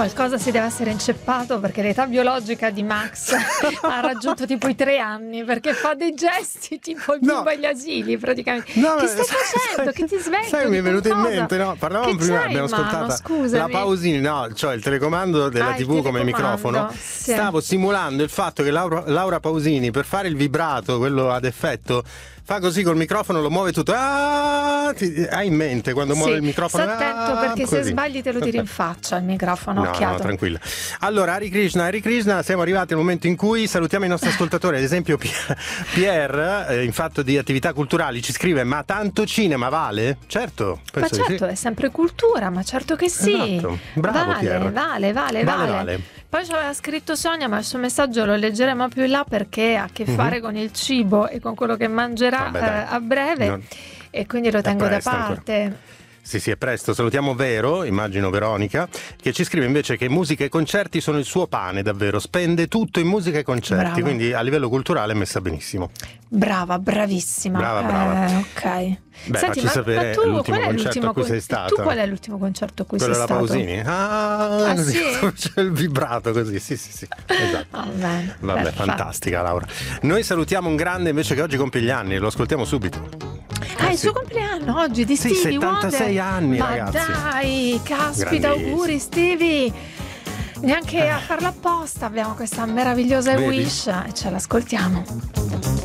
Qualcosa si deve essere inceppato, perché l'età biologica di Max ha raggiunto tipo i 3 anni, perché fa dei gesti tipo il bimbo agli asili praticamente. No, che stai facendo? Che ti svegli? Sai, mi è venuto in mente, no? Parlavamo prima, abbiamo ascoltato la Pausini, no? Cioè il telecomando della TV come microfono. Sì. Stavo simulando il fatto che Laura Pausini, per fare il vibrato, quello ad effetto, fa così col microfono, lo muove tutto. Hai in mente quando muove il microfono? Sta attento, perché così. Se sbagli te lo tiri in faccia il microfono. No, tranquilla. Allora, Hare Krishna, siamo arrivati al momento in cui salutiamo i nostri ascoltatori. Ad esempio Pierre, in fatto di attività culturali, ci scrive: ma tanto cinema vale? Certo. Ma certo, è sempre cultura, ma certo che sì. Esatto. Bravo, Pierre. Vale. Poi ci aveva scritto Sonia, ma il suo messaggio lo leggeremo più in là, perché ha a che fare con il cibo e con quello che mangerà a breve, e quindi lo tengo da parte. Ancora. Sì, è presto. Salutiamo Vero, immagino Veronica, che ci scrive invece che musica e concerti sono il suo pane, davvero. Spende tutto in musica e concerti, brava. Quindi a livello culturale è messa benissimo. Bravissima. Brava. Ok. Beh, Senti, facci sapere tu, l'ultimo concerto a cui sei stata. Tu qual è l'ultimo concerto a cui sei stato? Quello della Pausini? Sì? C'è il vibrato così, sì. Esatto. Vabbè, fantastica Laura. Noi salutiamo un grande invece che oggi compie gli anni, lo ascoltiamo subito. Il suo compleanno oggi di Stevie 76 Wonder. anni, ma ragazzi. Dai, caspita, auguri Stevie. Neanche a farla apposta abbiamo questa meravigliosa wish e ce l'ascoltiamo.